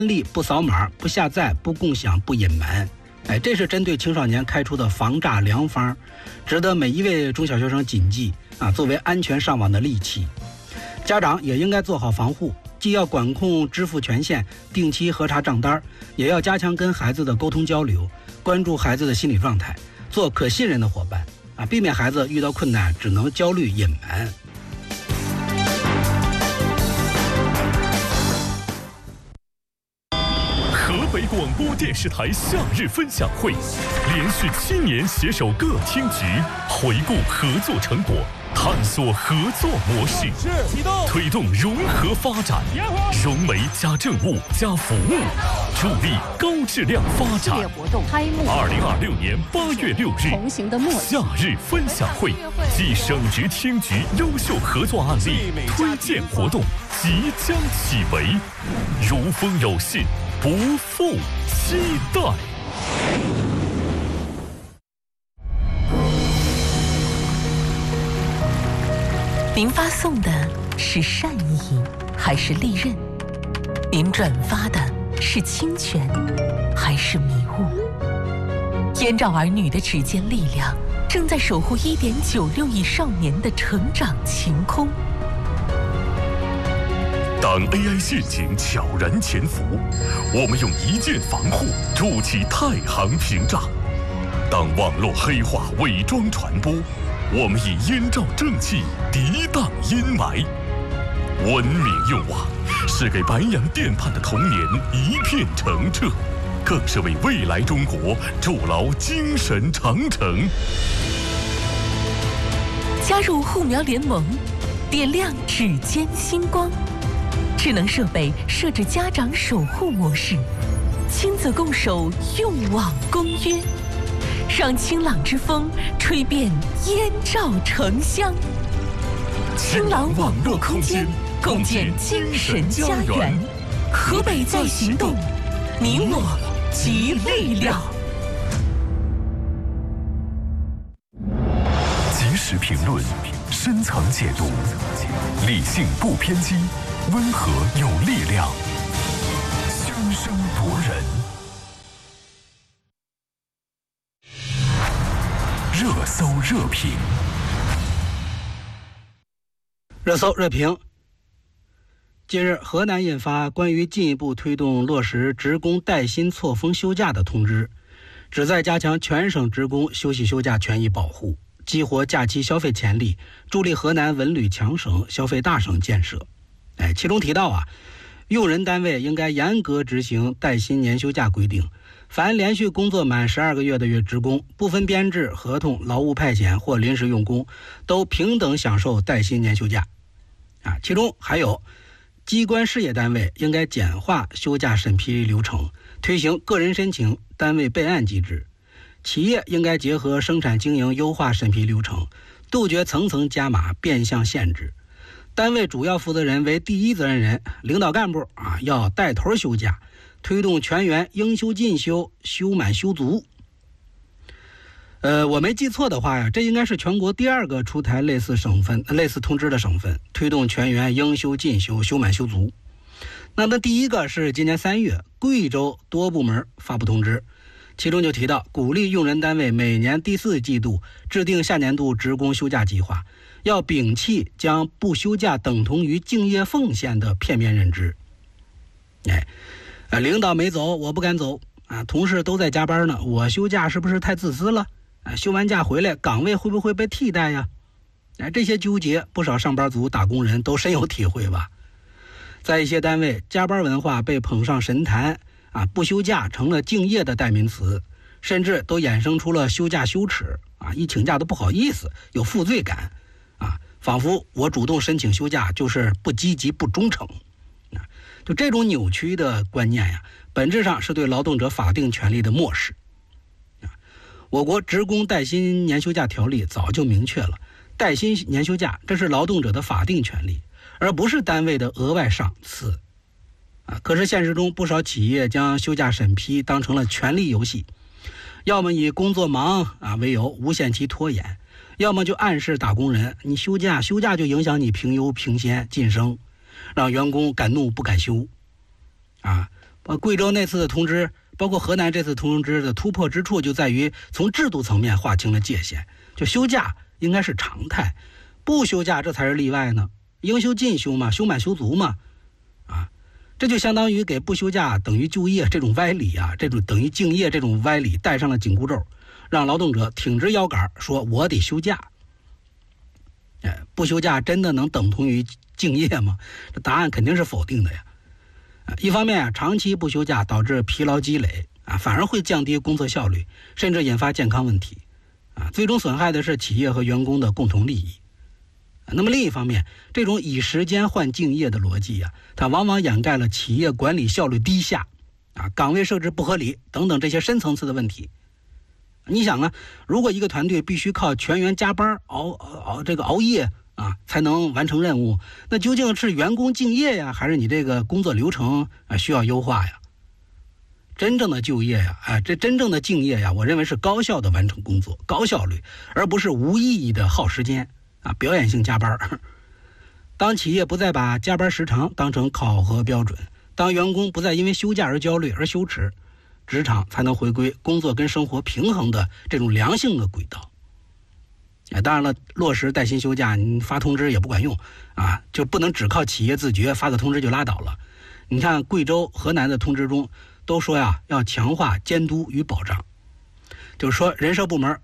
例不扫码、不下载、不共享、不隐瞒。这是针对青少年开出的防诈良方，值得每一位中小学生谨记作为安全上网的利器。家长也应该做好防护，既要管控支付权限，定期核查账单，也要加强跟孩子的沟通交流，关注孩子的心理状态，做可信任的伙伴避免孩子遇到困难只能焦虑隐瞒。 河北广播电视台夏日分享会，连续7年携手各厅局，回顾合作成果，探索合作模式，推动融合发展，融媒加政务加服务，助力高质量发展。 活动开幕。 2026年8月6日， 同行的默契。 夏日分享会暨省直厅局优秀合作案例推荐活动即将启围，如风有信，不负期待。 您发送的是善意还是利刃？您转发的是侵权还是迷雾？燕赵儿女的指尖力量正在守护1.96亿少年的成长晴空。 当 AI 陷阱悄然潜伏，我们用一键防护筑起太行屏障；当网络黑化伪装传播，我们以燕赵正气涤荡阴霾。文明用网是给白洋淀畔的童年一片澄澈，更是为未来中国筑牢精神长城。 加入护苗联盟，点亮指尖星光。智能设备设置家长守护模式，亲子共守用网公约，让清朗之风吹遍燕赵城乡。清朗网络空间，共建精神家园。河北在行动，你我集力量。 及时评论，深层解读，理性不偏激，温和有力量，声声夺人。热搜热评。 热搜热评。近日，河南印发关于进一步推动落实职工带薪错峰休假的通知，旨在加强全省职工休息休假权益保护，激活假期消费潜力，助力河南文旅强省、消费大省建设。其中提到用人单位应该严格执行带薪年休假规定，凡连续工作满12个月的职工，不分编制、合同、劳务派遣或临时用工，都平等享受带薪年休假。其中还有机关事业单位应该简化休假审批流程，推行个人申请、单位备案机制。企业应该结合生产经营优化审批流程，杜绝层层加码、变相限制。单位主要负责人为第一责任人，领导干部要带头休假，推动全员应休尽休、休满休足。我没记错的话这应该是全国第2个出台类似通知的省份，推动全员应休尽休、休满休足。那么第一个是今年3月，贵州多部门发布通知，其中就提到鼓励用人单位每年第4季度制定下年度职工休假计划，要摒弃将不休假等同于敬业奉献的片面认知。领导没走，我不敢走同事都在加班呢，我休假是不是太自私了？休完假回来，岗位会不会被替代呀？这些纠结，不少上班族、打工人都深有体会吧。在一些单位，加班文化被捧上神坛不休假成了敬业的代名词，甚至都衍生出了休假羞耻一请假都不好意思，有负罪感仿佛我主动申请休假就是不积极、不忠诚。就这种扭曲的观念本质上是对劳动者法定权利的漠视。我国职工带薪年休假条例早就明确了，带薪年休假这是劳动者的法定权利，而不是单位的额外赏赐。可是现实中不少企业将休假审批当成了权力游戏，要么以工作忙为由无限期拖延，要么就暗示打工人你休假就影响你评优评先晋升，让员工敢怒不敢休。 贵州那次的通知，包括河南这次通知的突破之处，就在于从制度层面划清了界限，就休假应该是常态，不休假这才是例外呢。应休尽休嘛，休满休足嘛，这就相当于给不休假等于就业这种歪理啊，这种等于敬业这种歪理带上了紧箍咒，让劳动者挺直腰杆说我得休假。不休假真的能等同于敬业吗？这答案肯定是否定的呀。一方面长期不休假导致疲劳积累反而会降低工作效率，甚至引发健康问题最终损害的是企业和员工的共同利益。那么另一方面，这种以时间换敬业的逻辑它往往掩盖了企业管理效率低下岗位设置不合理等等这些深层次的问题。你想如果一个团队必须靠全员加班熬夜才能完成任务，那究竟是员工敬业呀，还是你这个工作流程需要优化呀？真正的就业这真正的敬业我认为是高效的完成工作，高效率，而不是无意义的耗时间表演性加班。当企业不再把加班时长当成考核标准，当员工不再因为休假而焦虑而羞耻，职场才能回归工作跟生活平衡的这种良性的轨道。当然了，落实带薪休假，你发通知也不管用就不能只靠企业自觉发个通知就拉倒了。你看贵州、河南的通知中都说要强化监督与保障，就是说人社部门